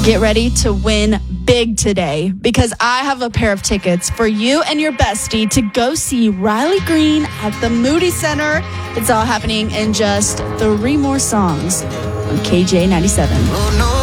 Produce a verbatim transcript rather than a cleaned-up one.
Get ready to win big today because I have a pair of tickets for you and your bestie to go see Riley Green at the Moody Center. It's all happening in just three more songs on K J ninety-seven. Oh, no.